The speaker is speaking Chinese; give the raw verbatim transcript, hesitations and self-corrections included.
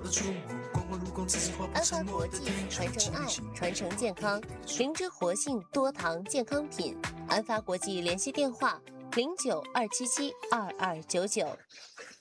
安发国际传承爱，传承健康，灵芝活性多糖健康品。安发国际联系电话：零九二七七二二九九。